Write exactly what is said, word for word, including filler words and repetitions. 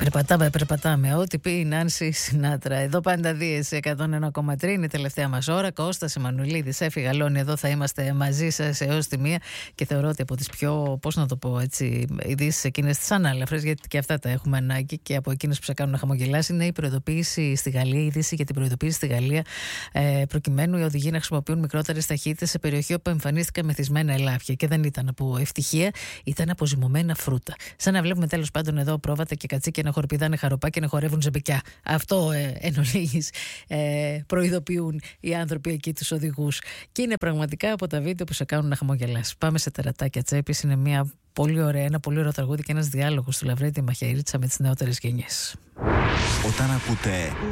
Περπατάμε, περπατάμε. Ό,τι πει η Νάνση Σινάτρα. Εδώ πάντα δίεση εκατόν ένα κόμμα τρία είναι η τελευταία μας ώρα. Κώστας Εμμανουηλίδης, Έφη Γαλώνη, εδώ θα είμαστε μαζί σας έως τη μία. Και θεωρώ ότι από τις πιο, πώς να το πω έτσι, ειδήσεις εκείνες τις ανάλαφρες, γιατί και αυτά τα έχουμε ανάγκη και από εκείνες που σε κάνουν να χαμογελάσει, είναι η προειδοποίηση στη Γαλλία, η είδηση για την προειδοποίηση στη Γαλλία, ε, προκειμένου οι οδηγοί να χρησιμοποιούν μικρότερες ταχύτητες σε περιοχή όπου εμφανίστηκαν μεθυσμένα ελάφια. Και δεν ήταν από ευτυχία, ήταν από ζυμωμένα φρούτα. Σαν να βλέπουμε τέλος πάντων εδώ πρόβατα και κατσίκια να χορπηδάνε χαροπά και να χορεύουν ζεμπικιά. Αυτό ε, εν ολίγης ε, προειδοποιούν οι άνθρωποι εκεί, τους οδηγούς. Και είναι πραγματικά από τα βίντεο που σε κάνουν να χαμογελάς. Πάμε σε τερατάκια τσέπης. Είναι μια πολύ ωραία, ένα πολύ ωραίο τραγούδι και ένας διάλογος του Λαβρέντη Μαχαιρίτσα με τις νεότερες γενιές. Όταν ακούτε